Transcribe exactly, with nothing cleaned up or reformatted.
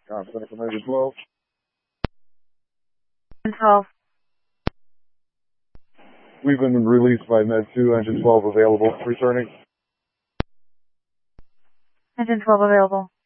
Com Center from Engine twelve. twelve. We've been released by Med two, Engine twelve available. Returning. Engine twelve available.